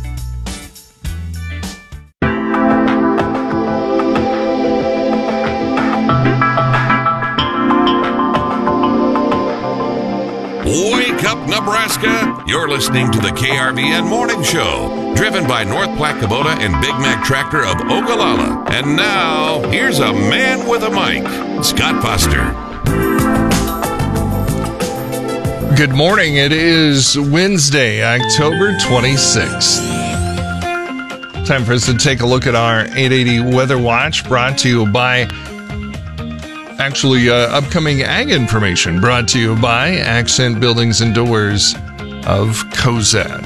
Wake up, Nebraska! You're listening to the KRVN Morning Show, driven by North Platte Kubota and Big Mac Tractor of Ogallala. And now, here's a man with a mic, Scott Foster. Good morning. It is Wednesday, October 26th. Time for us to take a look at our 880 Weather Watch, brought to you by upcoming ag information brought to you by Accent Buildings and Doors of Cozad.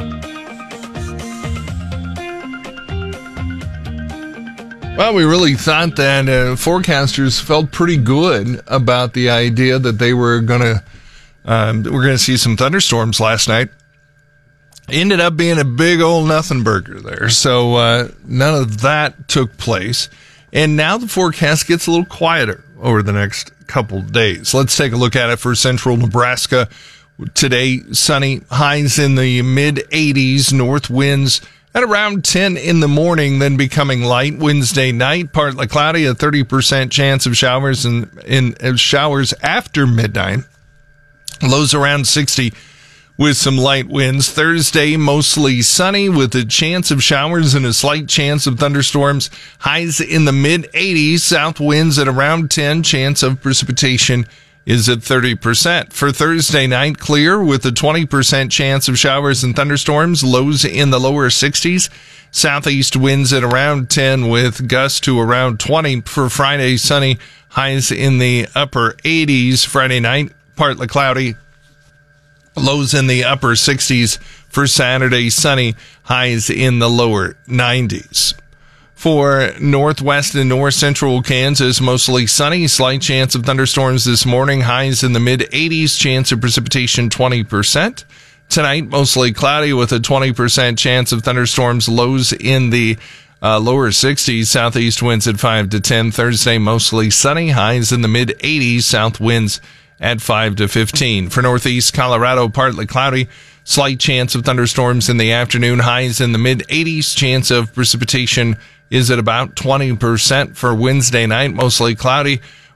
Well, we really thought that forecasters felt pretty good about the idea that they were going to see some thunderstorms last night. Ended up being a big old nothing burger there. So none of that took place. And now the forecast gets a little quieter over the next couple days. Let's take a look at it for central Nebraska. Today, sunny, highs in the mid-80s, north winds at around 10 in the morning, then becoming light. Wednesday night, partly cloudy, a 30% chance of showers and showers after midnight. Lows around 60 with some light winds. Thursday, mostly sunny with a chance of showers and a slight chance of thunderstorms. Highs in the mid-80s, south winds at around 10. Chance of precipitation is at 30%. For Thursday night, clear with a 20% chance of showers and thunderstorms. Lows in the lower 60s. Southeast winds at around 10 with gusts to around 20. For Friday, sunny. Highs in the upper 80s. Friday night, partly cloudy. Lows in the upper 60s. For Saturday, sunny. Highs in the lower 90s. For northwest and north central Kansas, mostly sunny. Slight chance of thunderstorms this morning. Highs in the mid-80s. Chance of precipitation 20%. Tonight, mostly cloudy with a 20% chance of thunderstorms. Lows in the lower 60s. Southeast winds at 5 to 10. Thursday, mostly sunny. Highs in the mid-80s. South winds at 5 to 15. For northeast Colorado, partly cloudy. Slight chance of thunderstorms in the afternoon. Highs in the mid-80s. Chance of precipitation is at about 20%. For Wednesday night, mostly cloudy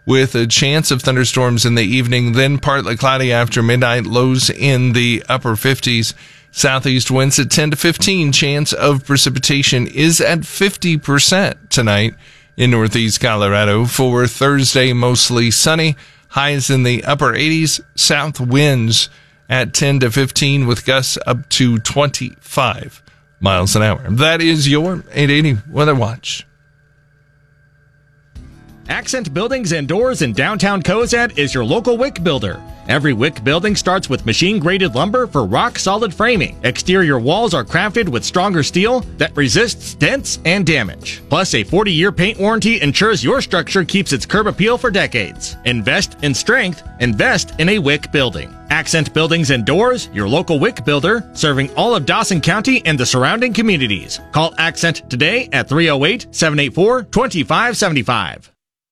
with a chance of thunderstorms in the evening, then partly cloudy after midnight, lows in the upper 50s. Southeast winds at 10 to 15. Chance of precipitation is at 50% tonight in northeast Colorado. For Thursday, mostly sunny. Highs in the upper 80s. South winds at 10 to 15 with gusts up to 25 miles an hour. That is your 880 Weather Watch. Accent Buildings and Doors in downtown Cozad is your local WIC builder. Every WIC building starts with machine-graded lumber for rock-solid framing. Exterior walls are crafted with stronger steel that resists dents and damage. Plus, a 40-year paint warranty ensures your structure keeps its curb appeal for decades. Invest in strength. Invest in a WIC building. Accent Buildings and Doors, your local WIC builder, serving all of Dawson County and the surrounding communities. Call Accent today at 308-784-2575.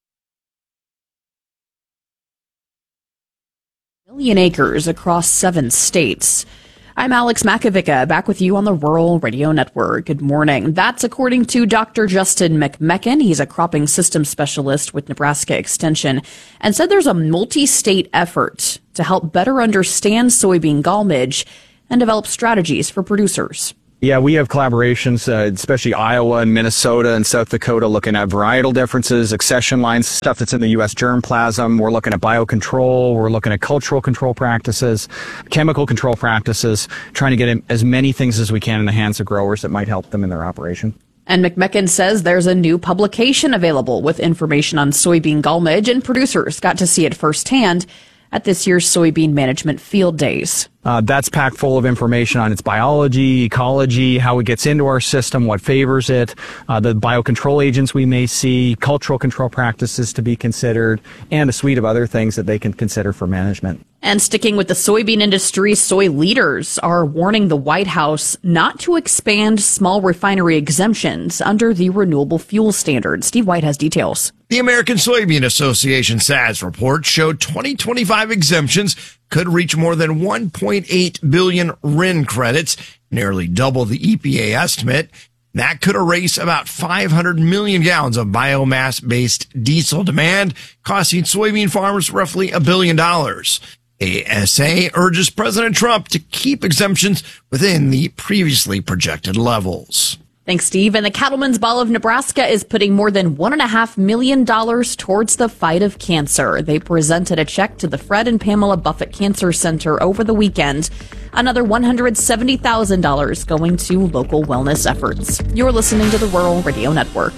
Million acres across 7 states. I'm Alex Makovica, back with you on the Rural Radio Network. Good morning. That's according to Dr. Justin McMecken. He's a cropping systems specialist with Nebraska Extension, and said there's a multi-state effort to help better understand soybean gallmage and develop strategies for producers. Yeah, we have collaborations, especially Iowa and Minnesota and South Dakota, looking at varietal differences, accession lines, stuff that's in the U.S. germplasm. We're looking at biocontrol. We're looking at cultural control practices, chemical control practices, trying to get as many things as we can in the hands of growers that might help them in their operation. And McMecken says there's a new publication available with information on soybean gallmage, and producers got to see it firsthand at this year's Soybean Management Field Days. That's packed full of information on its biology, ecology, how it gets into our system, what favors it, the biocontrol agents we may see, cultural control practices to be considered, and a suite of other things that they can consider for management. And sticking with the soybean industry, soy leaders are warning the White House not to expand small refinery exemptions under the renewable fuel standard. Steve White has details. The American Soybean Association SAS report showed 2025 exemptions could reach more than 1.8 billion RIN credits, nearly double the EPA estimate. That could erase about 500 million gallons of biomass-based diesel demand, costing soybean farmers roughly $1 billion. ASA urges President Trump to keep exemptions within the previously projected levels. Thanks, Steve. And the Cattlemen's Ball of Nebraska is putting more than $1.5 million towards the fight of cancer. They presented a check to the Fred and Pamela Buffett Cancer Center over the weekend. Another $170,000 going to local wellness efforts. You're listening to the Rural Radio Network.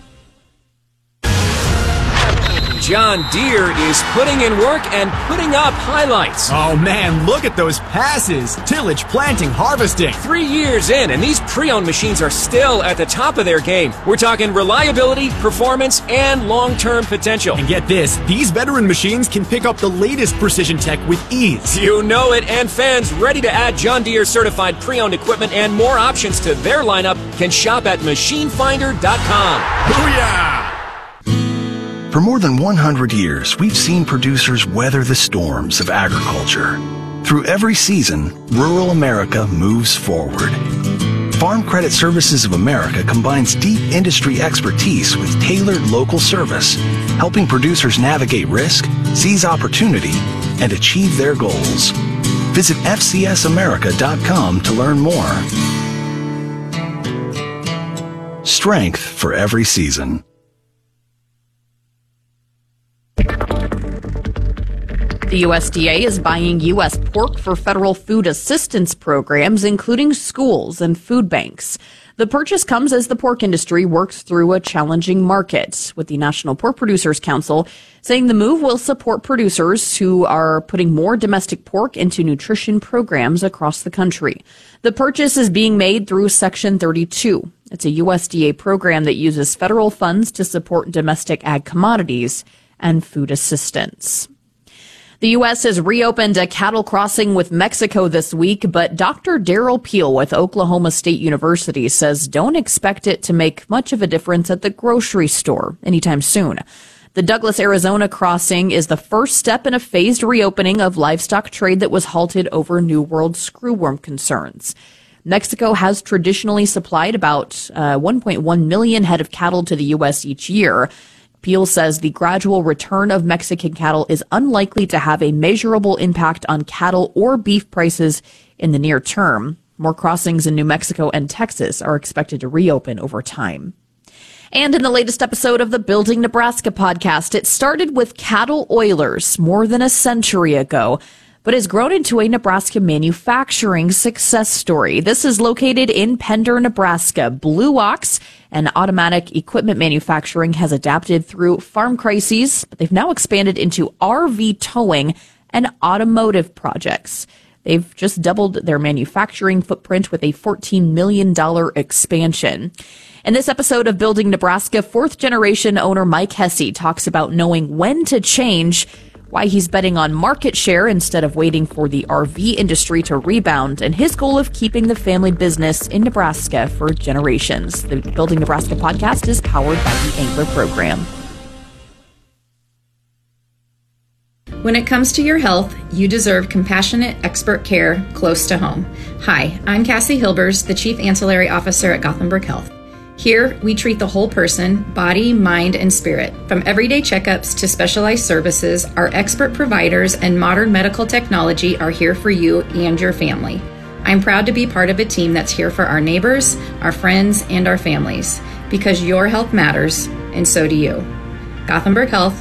John Deere is putting in work and putting up highlights. Oh man, look at those passes. Tillage, planting, harvesting. 3 years in, and these pre-owned machines are still at the top of their game. We're talking reliability, performance, and long-term potential. And get this, these veteran machines can pick up the latest precision tech with ease. You know it, and fans ready to add John Deere certified pre-owned equipment and more options to their lineup can shop at machinefinder.com. Booyah! For more than 100 years, we've seen producers weather the storms of agriculture. Through every season, rural America moves forward. Farm Credit Services of America combines deep industry expertise with tailored local service, helping producers navigate risk, seize opportunity, and achieve their goals. Visit FCSAmerica.com to learn more. Strength for every season. The USDA is buying U.S. pork for federal food assistance programs, including schools and food banks. The purchase comes as the pork industry works through a challenging market, with the National Pork Producers Council saying the move will support producers who are putting more domestic pork into nutrition programs across the country. The purchase is being made through Section 32. It's a USDA program that uses federal funds to support domestic ag commodities and food assistance. The U.S. has reopened a cattle crossing with Mexico this week, but Dr. Daryl Peel with Oklahoma State University says don't expect it to make much of a difference at the grocery store anytime soon. The Douglas, Arizona crossing is the first step in a phased reopening of livestock trade that was halted over New World screwworm concerns. Mexico has traditionally supplied about 1.1 million head of cattle to the U.S. each year. Peel says the gradual return of Mexican cattle is unlikely to have a measurable impact on cattle or beef prices in the near term. More crossings in New Mexico and Texas are expected to reopen over time. And in the latest episode of the Building Nebraska podcast, it started with cattle oilers more than a century ago, but has grown into a Nebraska manufacturing success story. This is located in Pender, Nebraska. Blue Ox and automatic equipment manufacturing has adapted through farm crises, but they've now expanded into RV towing and automotive projects. They've just doubled their manufacturing footprint with a $14 million expansion. In this episode of Building Nebraska, fourth-generation owner Mike Hesse talks about knowing when to change, why he's betting on market share instead of waiting for the RV industry to rebound, and his goal of keeping the family business in Nebraska for generations. The Building Nebraska podcast is powered by the Anchor program. When it comes to your health, you deserve compassionate, expert care close to home. Hi, I'm Cassie Hilbers, the Chief Ancillary Officer at Gothenburg Health. Here, we treat the whole person, body, mind, and spirit. From everyday checkups to specialized services, our expert providers and modern medical technology are here for you and your family. I'm proud to be part of a team that's here for our neighbors, our friends, and our families, because your health matters, and so do you. Gothenburg Health,